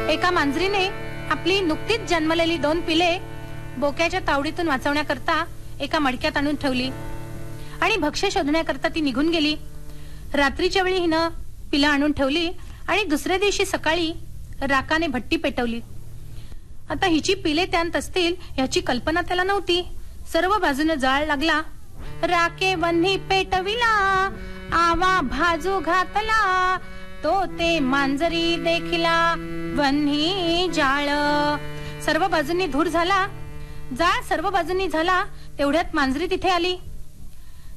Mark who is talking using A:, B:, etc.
A: एका मांजरीने आपली नुकतीच जन्मलेली 2 पिले बोक्याच्या तावडीतून वाचवण्याकरता एका मडक्यात आणून ठेवली आणि भक्ष्य शोधण्याकरता ती निघून गेली. रात्रीच्या वेळी हिनं पिलं आणून ठेवली आणि दुसऱ्या दिवशी सकाळी राकाने भट्टी पेटवली. आता हिची पिले त्यांत असतील याची कल्पना त्याला नव्हती. सर्व बाजूने जाळ लागला. राके वन्ही पेटविला, आवा भाजू घातला, तो ते मांजरी देखिला वन्ही जाळ. सर्व बाजूंनी धूर झाला, जाळ सर्व बाजूंनी झाला. तेवढ्यात मांजरी तिथे आली.